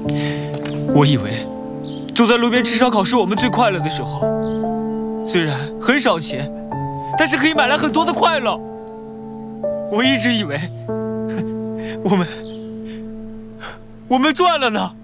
我以为坐在路边吃烧烤是我们最快乐的时候，虽然很少钱，但是可以买来很多的快乐。我一直以为我们赚了呢。